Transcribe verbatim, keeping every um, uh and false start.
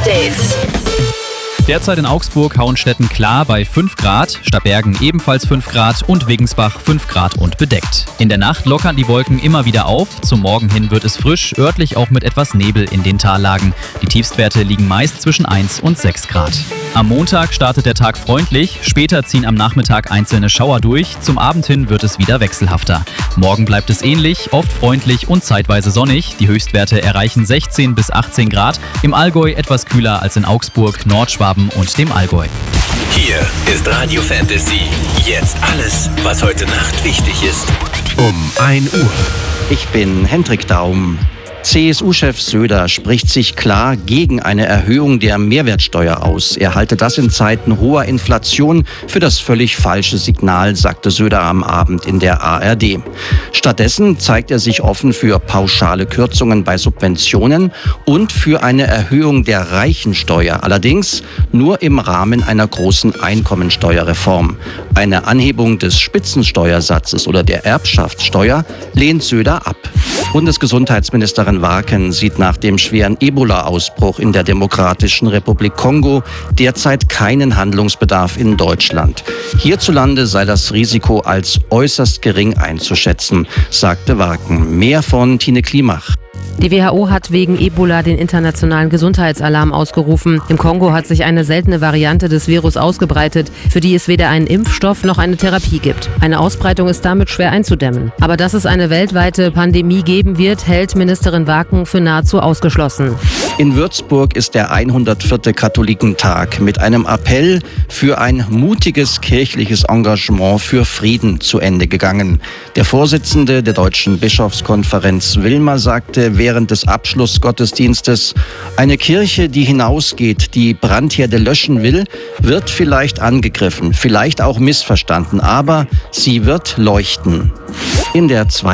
Update. Derzeit in Augsburg, Hauenstetten klar bei fünf Grad, Starbergen ebenfalls fünf Grad und Wegensbach fünf Grad und bedeckt. In der Nacht lockern die Wolken immer wieder auf, zum Morgen hin wird es frisch, örtlich auch mit etwas Nebel in den Tallagen. Die Tiefstwerte liegen meist zwischen eins und sechs Grad. Am Montag startet der Tag freundlich, später ziehen am Nachmittag einzelne Schauer durch, zum Abend hin wird es wieder wechselhafter. Morgen bleibt es ähnlich, oft freundlich und zeitweise sonnig. Die Höchstwerte erreichen sechzehn bis achtzehn Grad, im Allgäu etwas kühler als in Augsburg, Nordschwaben und dem Allgäu. Hier ist Radio Fantasy. Jetzt alles, was heute Nacht wichtig ist. Um ein Uhr. Ich bin Hendrik Daum. C S U-Chef Söder spricht sich klar gegen eine Erhöhung der Mehrwertsteuer aus. Er halte das in Zeiten hoher Inflation für das völlig falsche Signal, sagte Söder am Abend in der A R D. Stattdessen zeigt er sich offen für pauschale Kürzungen bei Subventionen und für eine Erhöhung der Reichensteuer, allerdings nur im Rahmen einer großen Einkommensteuerreform. Eine Anhebung des Spitzensteuersatzes oder der Erbschaftssteuer lehnt Söder ab. Bundesgesundheitsministerin Warken sieht nach dem schweren Ebola-Ausbruch in der Demokratischen Republik Kongo derzeit keinen Handlungsbedarf in Deutschland. Hierzulande sei das Risiko als äußerst gering einzuschätzen, sagte Warken. Mehr von Tine Klimach. Die W H O hat wegen Ebola den internationalen Gesundheitsalarm ausgerufen. Im Kongo hat sich eine seltene Variante des Virus ausgebreitet, für die es weder einen Impfstoff noch eine Therapie gibt. Eine Ausbreitung ist damit schwer einzudämmen. Aber dass es eine weltweite Pandemie geben wird, hält Ministerin Warken für nahezu ausgeschlossen. In Würzburg ist der hundertvierte Katholikentag mit einem Appell für ein mutiges kirchliches Engagement für Frieden zu Ende gegangen. Der Vorsitzende der Deutschen Bischofskonferenz Wilmer sagte während des Abschlussgottesdienstes: Eine Kirche, die hinausgeht, die Brandherde löschen will, wird vielleicht angegriffen, vielleicht auch missverstanden, aber sie wird leuchten. In der